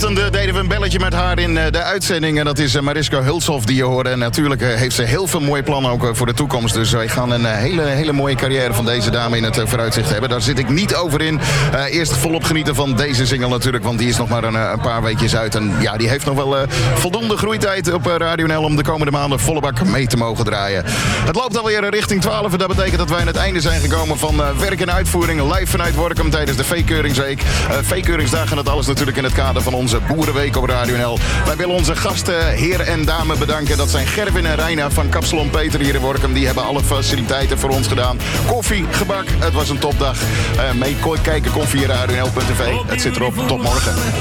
Deden we een belletje met haar in de uitzending. En dat is Mariska Hulshoff die je hoorde. En natuurlijk heeft ze heel veel mooie plannen ook voor de toekomst. Dus wij gaan een hele mooie carrière van deze dame in het vooruitzicht hebben. Daar zit ik niet over in. Eerst volop genieten van deze single natuurlijk. Want die is nog maar een paar weekjes uit. En ja, die heeft nog wel voldoende groeitijd op Radio NL om de komende maanden volle bak mee te mogen draaien. Het loopt alweer richting 12. En dat betekent dat wij aan het einde zijn gekomen van werk en uitvoering. Live vanuit Workum tijdens de V-keuringsweek. V-keuringsdagen en dat alles natuurlijk in het kader van onze Boerenweek op Radio NL. Wij willen onze gasten, heren en dames, bedanken. Dat zijn Gerwin en Reina van Kapsalon Peter hier in Workum. Die hebben alle faciliteiten voor ons gedaan. Koffie, gebak, het was een topdag. Mee kijken, koffie, Radio NL.tv. Het zit erop. Tot morgen.